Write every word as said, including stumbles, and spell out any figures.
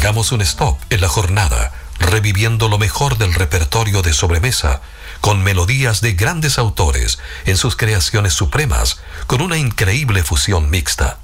Hagamos un stop en la jornada, reviviendo lo mejor del repertorio de sobremesa, con melodías de grandes autores en sus creaciones supremas, con una increíble fusión mixta.